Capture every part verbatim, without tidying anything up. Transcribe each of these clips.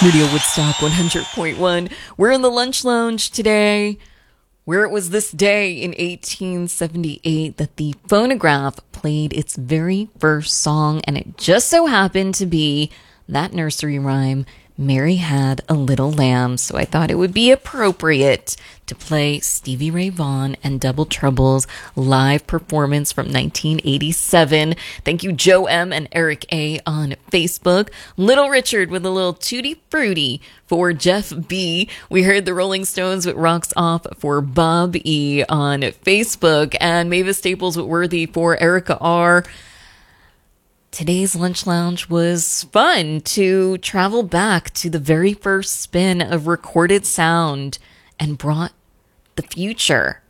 Radio Woodstock one hundred point one. We're in the Lunch Lounge today, where it was this day in eighteen seventy-eight that the phonograph played its very first song, and it just so happened to be that nursery rhyme, Mary Had a Little Lamb. So I thought it would be appropriate to play Stevie Ray Vaughan and Double Trouble's live performance from nineteen eighty-seven. Thank you, Joe M. and Eric A. on Facebook. Little Richard with a little Tutti Frutti for Jeff B. We heard the Rolling Stones with Rocks Off for Bob E. on Facebook. And Mavis Staples with Worthy for Erica R. Today's Lunch Lounge was fun to travel back to the very first spin of recorded sound and brought the future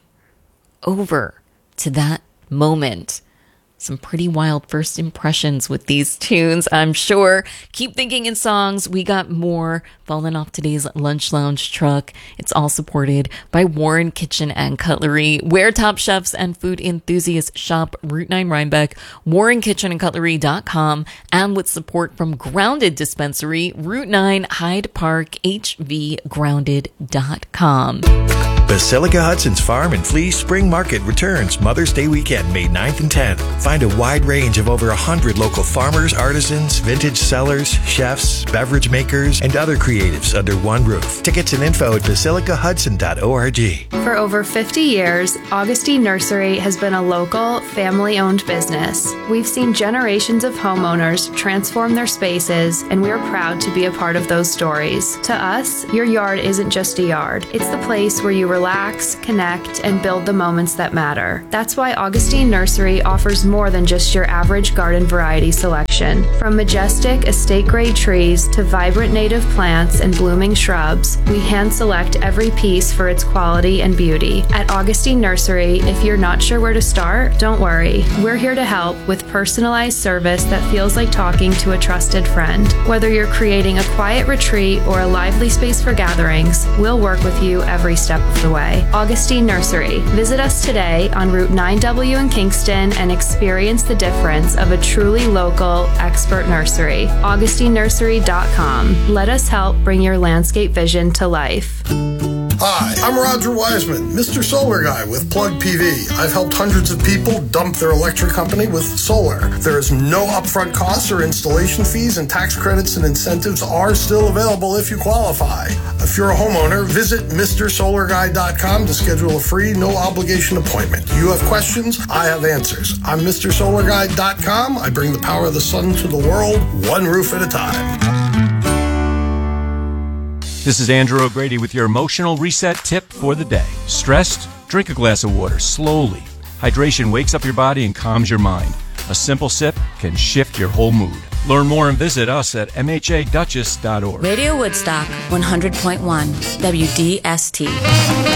over to that moment. Some pretty wild first impressions with these tunes, I'm sure. Keep thinking in songs. We got more falling off today's Lunch Lounge truck. It's all supported by Warren Kitchen and Cutlery, where top chefs and food enthusiasts shop. Route nine Rhinebeck, warren kitchen and cutlery dot com, and with support from Grounded Dispensary, Route nine Hyde Park, h v grounded dot com. Basilica Hudson's Farm and Flea Spring Market returns Mother's Day weekend, May ninth and tenth. Find a wide range of over one hundred local farmers, artisans, vintage sellers, chefs, beverage makers, and other creatives under one roof. Tickets and info at basilica hudson dot org. For over fifty years, Augustine Nursery has been a local, family-owned business. We've seen generations of homeowners transform their spaces, and we're proud to be a part of those stories. To us, your yard isn't just a yard. It's the place where you relax, connect, and build the moments that matter. That's why Augustine Nursery offers more than just your average garden variety selection. From majestic estate-grade trees to vibrant native plants and blooming shrubs, we hand-select every piece for its quality and beauty. At Augustine Nursery, if you're not sure where to start, don't worry. We're here to help with personalized service that feels like talking to a trusted friend. Whether you're creating a quiet retreat or a lively space for gatherings, we'll work with you every step of the way. Augustine Nursery. Visit us today on Route nine W in Kingston and experience the difference of a truly local, expert nursery. augustine nursery dot com. Let us help bring your landscape vision to life. Hi, I'm Roger Wiseman, Mister Solar Guy with Plug P V. I've helped hundreds of people dump their electric company with solar. There is no upfront costs or installation fees, and tax credits and incentives are still available if you qualify. If you're a homeowner, visit Mister Solar Guy dot com to schedule a free, no-obligation appointment. You have questions, I have answers. I'm Mister Solar Guy dot com. I bring the power of the sun to the world, one roof at a time. This is Andrew O'Grady with your emotional reset tip for the day. Stressed? Drink a glass of water slowly. Hydration wakes up your body and calms your mind. A simple sip can shift your whole mood. Learn more and visit us at m h a duchess dot org. Radio Woodstock one hundred point one W D S T.